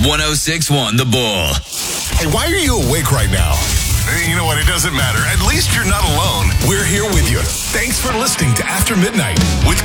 1061 The Bull. Hey, why are you awake right now? You know what? It doesn't matter. At least you're not alone. We're here with you. Thanks for listening to After Midnight with